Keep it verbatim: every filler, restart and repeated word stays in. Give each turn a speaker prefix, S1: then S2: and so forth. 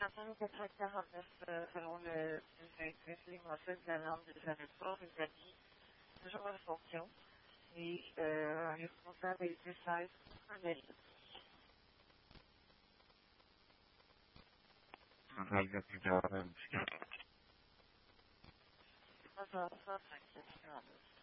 S1: matin, quatre heures quarante-neuf, euh, selon le vingt-huit, les mensuels de la norme de transport établi toujours en fonction. Et euh, un responsable a été seize en avis.
S2: Réalisation quarante-neuf.
S1: trois heures trente-cinq,